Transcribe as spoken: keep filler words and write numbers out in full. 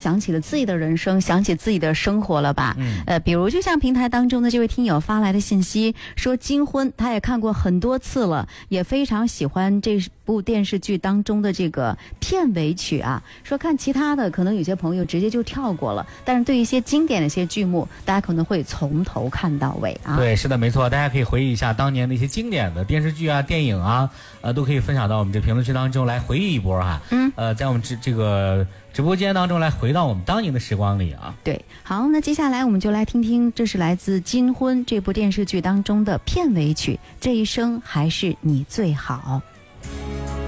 想起了自己的人生，想起自己的生活了吧？嗯，呃，比如就像平台当中的这位听友发来的信息说，金婚他也看过很多次了，也非常喜欢这部电视剧当中的这个片尾曲啊。说看其他的，可能有些朋友直接就跳过了，但是对一些经典的一些剧目，大家可能会从头看到尾啊。 对，是的，没错，大家可以回忆一下当年的一些经典的电视剧啊、电影啊，呃，都可以分享到我们这评论区当中来回忆一波哈。嗯，呃，在我们这这个直播间当中来回到我们当年的时光里啊。 对，好，那接下来我们就来听听，这是来自《金婚》这部电视剧当中的片尾曲《这一生还是你最好》。